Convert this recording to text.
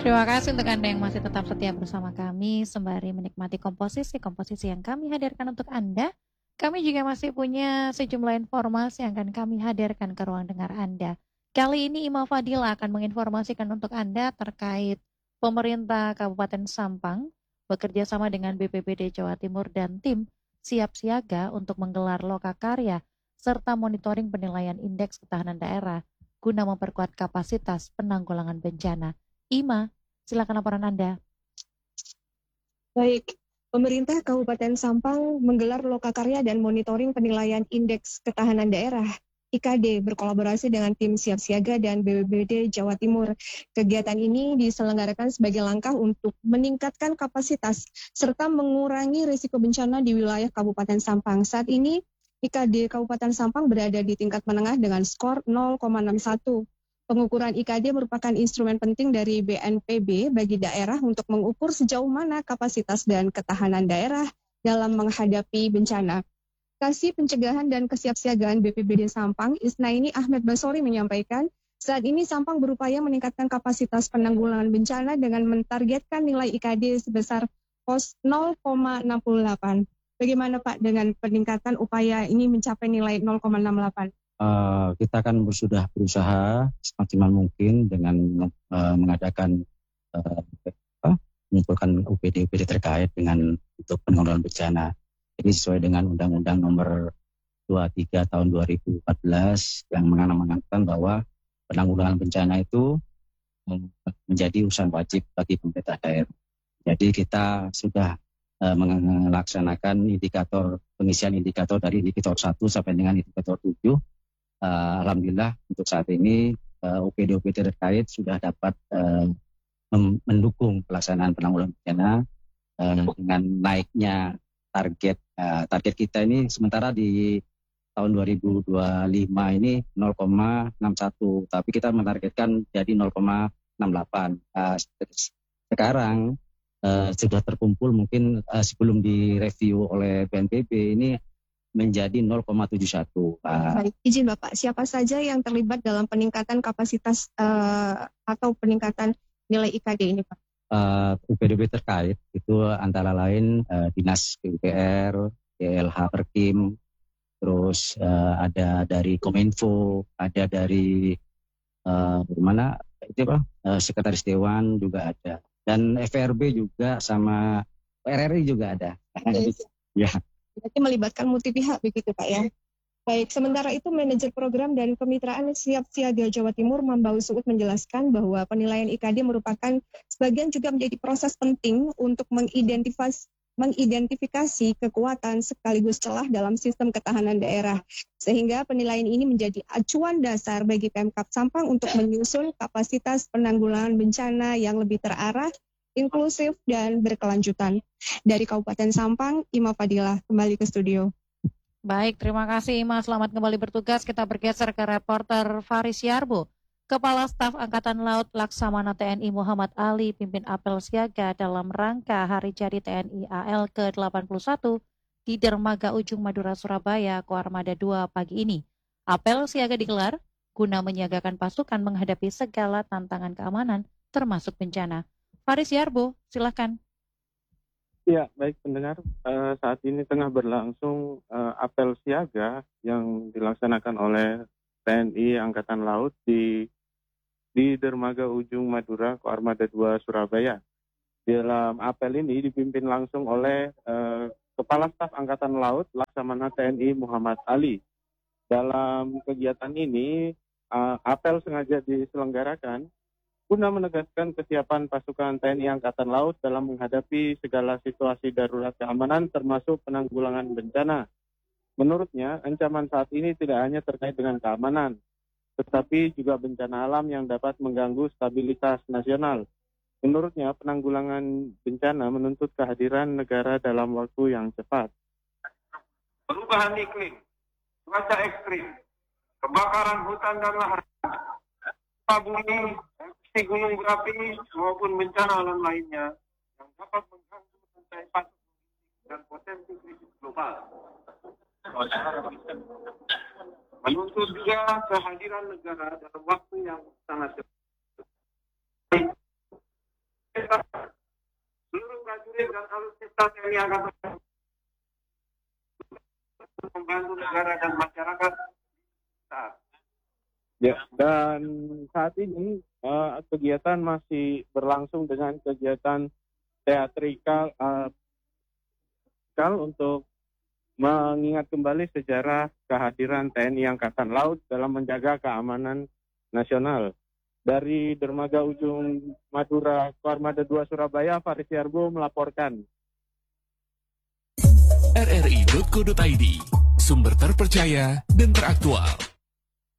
Terima kasih untuk Anda yang masih tetap setia bersama kami sembari menikmati komposisi yang kami hadirkan untuk Anda. Kami juga masih punya sejumlah informasi yang akan kami hadirkan ke ruang dengar Anda. Kali ini Ima Fadila akan menginformasikan untuk Anda terkait pemerintah Kabupaten Sampang bekerja sama dengan BPBD Jawa Timur dan tim siap siaga untuk menggelar lokakarya serta monitoring penilaian indeks ketahanan daerah guna memperkuat kapasitas penanggulangan bencana. Ima, silakan laporan Anda. Baik, pemerintah Kabupaten Sampang menggelar lokakarya dan monitoring penilaian indeks ketahanan daerah IKD berkolaborasi dengan tim siap siaga dan BPBD Jawa Timur. Kegiatan ini diselenggarakan sebagai langkah untuk meningkatkan kapasitas serta mengurangi risiko bencana di wilayah Kabupaten Sampang. Saat ini IKD Kabupaten Sampang berada di tingkat menengah dengan skor 0,61. Pengukuran IKD merupakan instrumen penting dari BNPB bagi daerah untuk mengukur sejauh mana kapasitas dan ketahanan daerah dalam menghadapi bencana. Kasih Pencegahan dan Kesiapsiagaan BPBD Sampang, Isnaini Ahmed Basori menyampaikan, saat ini Sampang berupaya meningkatkan kapasitas penanggulangan bencana dengan mentargetkan nilai IKD sebesar 0,68. Bagaimana Pak dengan peningkatan upaya ini mencapai nilai 0,68? Kita akan sudah berusaha semaksimal mungkin dengan mengadakan mengumpulkan UPD terkait dengan untuk penanggulangan bencana. Ini sesuai dengan Undang-Undang Nomor 23 Tahun 2014 yang mengamanatkan bahwa penanggulangan bencana itu menjadi urusan wajib bagi pemerintah daerah. Jadi kita sudah melaksanakan pengisian indikator dari indikator 1 sampai dengan indikator 7. Alhamdulillah untuk saat ini UPD terkait sudah dapat mendukung pelaksanaan penanggulangan bencana dengan naiknya target kita ini sementara di tahun 2025 ini 0,61 tapi kita menargetkan jadi 0,68. Sekarang sudah terkumpul mungkin sebelum direview oleh BNPB ini menjadi 0,71. Baik, izin Bapak, siapa saja yang terlibat dalam peningkatan kapasitas atau peningkatan nilai IKD ini Pak? UPDB terkait itu antara lain Dinas PUPR, DLH Perkim, terus ada dari Kominfo, ada dari Sekretaris Dewan juga ada, dan FRB juga sama RRI juga ada. Ya. Berarti melibatkan multi pihak begitu Pak ya. Baik, sementara itu Manajer Program dan Kemitraan Siap Siaga Jawa Timur Mambau Suud menjelaskan bahwa penilaian IKD merupakan sebagian juga menjadi proses penting untuk mengidentifikasi kekuatan sekaligus celah dalam sistem ketahanan daerah. Sehingga penilaian ini menjadi acuan dasar bagi Pemkab Sampang untuk menyusun kapasitas penanggulangan bencana yang lebih terarah, inklusif, dan berkelanjutan. Dari Kabupaten Sampang, Ima Fadila kembali ke studio. Baik, terima kasih Ima. Selamat kembali bertugas. Kita bergeser ke reporter Faris Yarbo. Kepala Staf Angkatan Laut Laksamana TNI Muhammad Ali pimpin apel siaga dalam rangka Hari Jadi TNI AL ke-81 di Dermaga Ujung Madura Surabaya, Koarmada 2 pagi ini. Apel siaga digelar guna menyiagakan pasukan menghadapi segala tantangan keamanan termasuk bencana. Faris Yarbo, silakan. Ya, baik pendengar, saat ini tengah berlangsung apel siaga yang dilaksanakan oleh TNI Angkatan Laut di Dermaga Ujung Madura, Koarmada 2 Surabaya. Dalam apel ini dipimpin langsung oleh Kepala Staf Angkatan Laut Laksamana TNI Muhammad Ali. Dalam kegiatan ini, apel sengaja diselenggarakan guna menegaskan kesiapan pasukan TNI Angkatan Laut dalam menghadapi segala situasi darurat keamanan termasuk penanggulangan bencana. Menurutnya, ancaman saat ini tidak hanya terkait dengan keamanan, tetapi juga bencana alam yang dapat mengganggu stabilitas nasional. Menurutnya, penanggulangan bencana menuntut kehadiran negara dalam waktu yang cepat. Perubahan iklim, cuaca ekstrim, kebakaran hutan dan lahan, bumi, gunung berapi maupun bencana alam lainnya yang dapat mengganggu rantai pasok dan potensi krisis global. Menuntut juga kehadiran negara dalam waktu yang sangat cepat. serta TNI Angkatan Darat membantu negara dan masyarakat. Ya, dan saat ini kegiatan masih berlangsung dengan kegiatan teatrikal untuk mengingat kembali sejarah kehadiran TNI Angkatan Laut dalam menjaga keamanan nasional. Dari Dermaga Ujung Madura, Koarmada 2 Surabaya, Faris Yarbo melaporkan. rri.co.id, sumber terpercaya dan teraktual.